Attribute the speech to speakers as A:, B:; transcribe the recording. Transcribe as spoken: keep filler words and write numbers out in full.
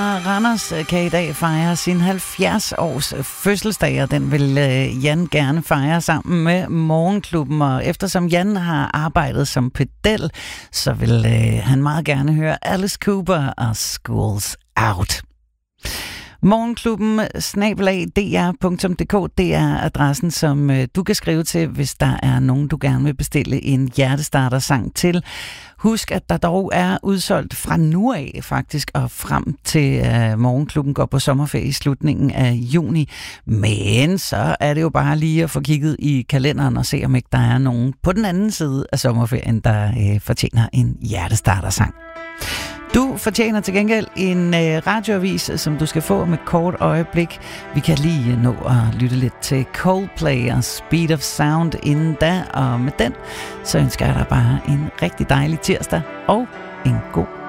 A: Randers kan i dag fejre sin halvfjerds års fødselsdag, og den vil Jan gerne fejre sammen med Morgenklubben. Og eftersom Jan har arbejdet som pedel, så vil han meget gerne høre Alice Cooper og School's Out. Morgenklubben snabel-a d r punktum d k, det er adressen, som du kan skrive til, hvis der er nogen, du gerne vil bestille en hjertestarter-sang til. Husk, at der dog er udsolgt fra nu af faktisk, og frem til uh, Morgenklubben går på sommerferie i slutningen af juni. Men så er det jo bare lige at få kigget i kalenderen og se, om ikke der er nogen på den anden side af sommerferien, der uh, fortjener en hjertestarter-sang. Du fortjener til gengæld en øh, radioavis, som du skal få med kort øjeblik. Vi kan lige nå at lytte lidt til Coldplay og Speed of Sound inden da, og med den, så ønsker jeg dig bare en rigtig dejlig tirsdag og en god